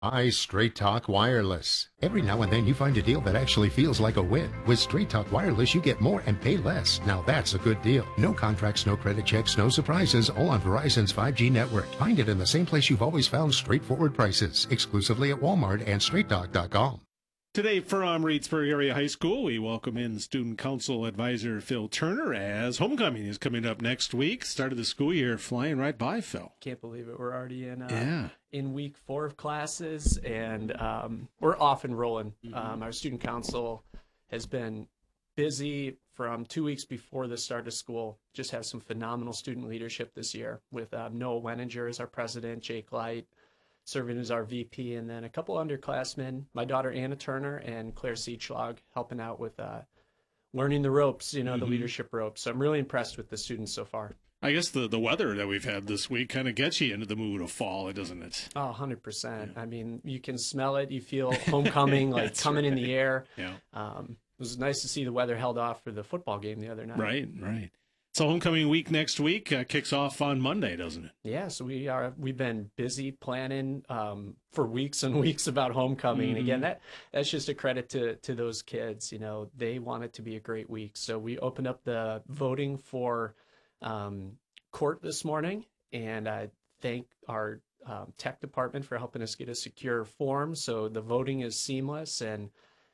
Straight Talk Wireless. Every now and then you find a deal that actually feels like a win. With Straight Talk Wireless, you get more and pay less. Now that's a good deal. No contracts, no credit checks, no surprises, all on Verizon's 5G network. Find it in the same place you've always found straightforward prices, exclusively at Walmart and straighttalk.com. Today from Reedsburg Area High School, we welcome in Student Council Advisor Phil Turner as homecoming is coming up next week. Start of the school year flying right by, Phil. Can't believe it. We're already in week 4 of classes, and we're off and rolling. Our Student Council has been busy from 2 weeks before the start of school. Just have some phenomenal student leadership this year with Noah Wenninger as our president, Jake Light serving as our VP, and then a couple underclassmen, my daughter Anna Turner and Claire Seachlog, helping out with learning the ropes, the leadership ropes. So I'm really impressed with the students so far. I guess the weather that we've had this week kind of gets you into the mood of fall, doesn't it? Oh, 100%. Yeah. I mean, you can smell it. You feel homecoming like coming in the air. Yeah. It was nice to see the weather held off for the football game the other night. Right. So homecoming week next week kicks off on Monday, doesn't it? Yeah, so we've been busy planning for weeks and weeks about homecoming. And again, that's just a credit to those kids. They want it to be a great week. So we opened up the voting for court this morning, and I thank our tech department for helping us get a secure form. So the voting is seamless, and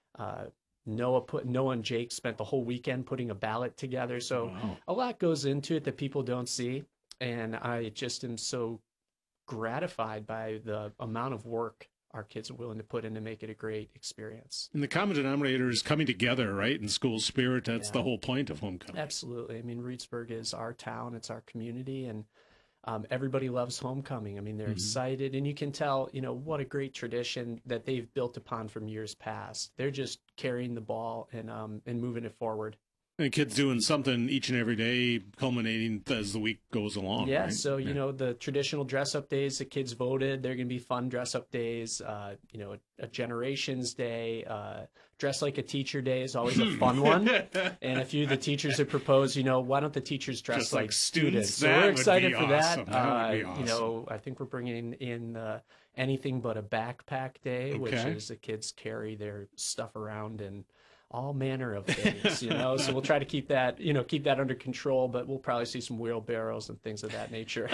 Noah and Jake spent the whole weekend putting a ballot together. So a lot goes into it that people don't see. And I just am so gratified by the amount of work our kids are willing to put in to make it a great experience. And the common denominator is coming together, right? In school spirit, that's the whole point of homecoming. Absolutely. I mean, Reedsburg is our town. It's our community. And everybody loves homecoming. I mean, they're excited, and you can tell, what a great tradition that they've built upon from years past. They're just carrying the ball and moving it forward. And kids doing something each and every day, culminating as the week goes along. Yeah, right? So, the traditional dress-up days, the kids voted. They're going to be fun dress-up days. A Generations Day, Dress Like a Teacher Day is always a fun one. And a few of the teachers have proposed, why don't the teachers dress like students? So we're excited for that. That would be awesome. I think we're bringing in Anything But a Backpack Day, which is the kids carry their stuff around and all manner of things, so we'll try to keep that under control, but we'll probably see some wheelbarrows and things of that nature.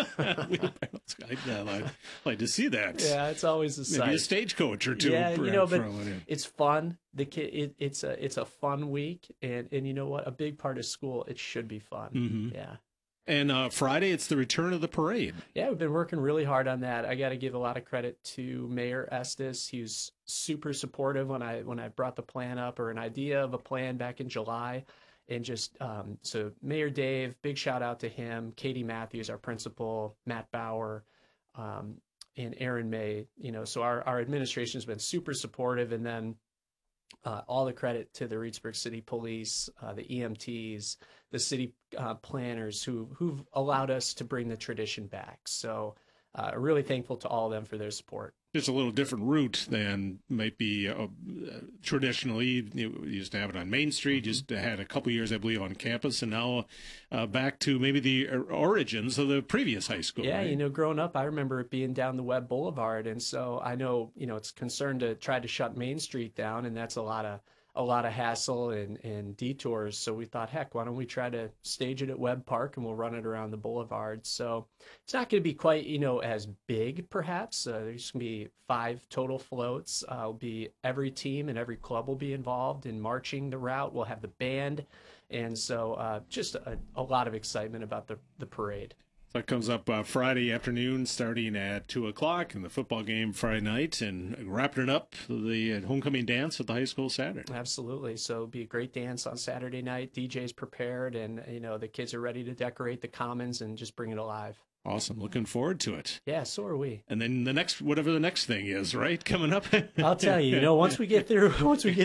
I'd like to see that. Yeah, it's always a sight. Maybe a stagecoach or two. Yeah, but it's fun. It's a fun week, and you know what? A big part of school, it should be fun. Yeah. And Friday, it's the return of the parade. Yeah, we've been working really hard on that. I got to give a lot of credit to Mayor Estes. He was super supportive when I brought the plan up, or an idea of a plan back in July. And just so Mayor Dave, big shout out to him. Katie Matthews, our principal, Matt Bauer, and Aaron May. So our administration has been super supportive, and then all the credit to the Reedsburg City Police, the EMTs, the city planners who've allowed us to bring the tradition back. So really thankful to all of them for their support. It's a little different route than might be traditionally. You used to have it on Main Street, just had a couple years, I believe, on campus, and now back to maybe the origins of the previous high school. Yeah, right? Growing up, I remember it being down the Webb Boulevard, and so I know, it's concerned to try to shut Main Street down, and that's a lot of hassle and detours. So we thought, heck, why don't we try to stage it at Webb Park, and we'll run it around the boulevard. So it's not going to be quite, as big, perhaps. There's going to be 5 total floats. Every team and every club will be involved in marching the route. We'll have the band. And so just a lot of excitement about the parade. That comes up Friday afternoon, starting at 2:00, and the football game Friday night, and wrapping it up, the homecoming dance at the high school Saturday. Absolutely. So it'll be a great dance on Saturday night. DJ's prepared, and the kids are ready to decorate the commons and just bring it alive. Awesome. Looking forward to it. Yeah, so are we. And then whatever the next thing is, right? Coming up. I'll tell you, once we get through,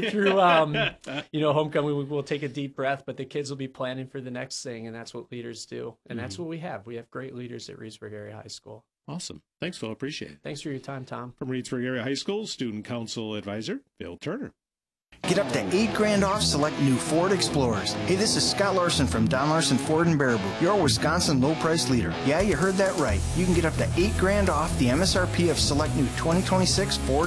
homecoming, we'll take a deep breath, but the kids will be planning for the next thing, and that's what leaders do. And that's what we have. We have great leaders at Reedsburg Area High School. Awesome. Thanks, Phil. Appreciate it. Thanks for your time, Tom. From Reedsburg Area High School, Student Council Advisor, Phil Turner. Get up to $8,000 off select new Ford Explorers. Hey, this is Scott Larson from Don Larson Ford in Baraboo, your Wisconsin low price leader. Yeah, you heard that right. You can get up to $8,000 off the MSRP of select new 2026 Ford